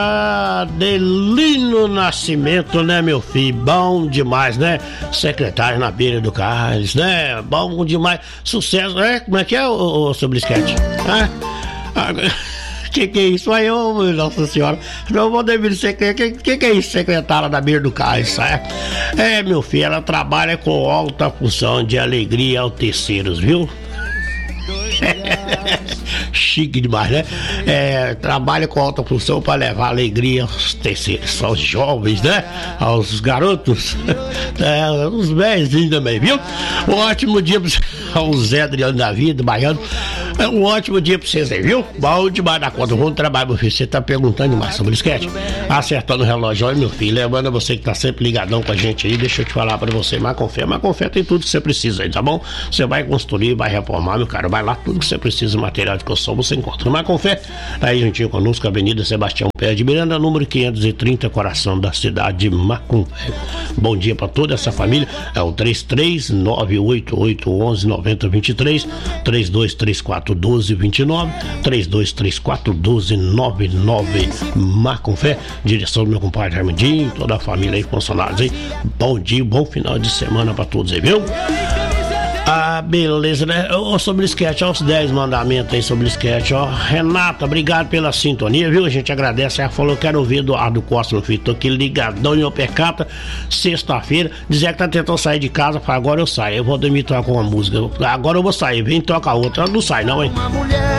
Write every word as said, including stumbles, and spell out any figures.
Adelino Nascimento, né, meu filho? Bom demais, né? Secretário na beira do Carlos, né? Bom demais. Sucesso, é? Como é que é, o, o seu Blisquete? Ah, que que é isso aí, ô, Nossa Senhora? Não vou dever ser. Que, que que que é isso, secretária da beira do Carlos, é? É, meu filho, ela trabalha com alta função de alegria aos terceiros, viu? Chique demais, né? É, trabalha com alta função para levar alegria aos terceiros, aos jovens, né? Aos garotos, é, os velhinhos também, viu? Um ótimo dia ao Zé Adriano da Vida, baiano. É um ótimo dia pra vocês aí, viu? Bom demais da conta. Vamos trabalhar, meu filho. Você tá perguntando demais sobre o esquete? Acertando o relógio, olha, meu filho. Lembrando a você que tá sempre ligadão com a gente aí. Deixa eu te falar pra você. Marconfé, Marconfé tem tudo que você precisa aí, tá bom? Você vai construir, vai reformar, meu cara. Vai lá, tudo que você precisa, material de construção, você encontra no Marconfé. Aí juntinho conosco, Avenida Sebastião Pérez de Miranda, número quinhentos e trinta, coração da cidade de Marconfé. Bom dia pra toda essa família. É o três três nove oito oito um um nove zero dois três, três dois três quatro um dois dois nove, três dois três quatro um dois nove nove. Marconfé, direção do meu compadre Armandinho, toda a família aí, funcionários aí. Bom dia, bom final de semana pra todos aí, viu? Ah, beleza, né? Ô, sobre o esquete, ó, os dez mandamentos aí sobre o esquete, ó. Renata, obrigado pela sintonia, viu? A gente agradece. Ela falou que quero ouvir Eduardo Costa, meu filho. Tô aqui ligadão em Opercata, sexta-feira. Dizer que tá tentando sair de casa, fala, agora eu saio. Eu vou dormir, tocar uma música. Agora eu vou sair, vem tocar outra. Ela não sai, não, hein?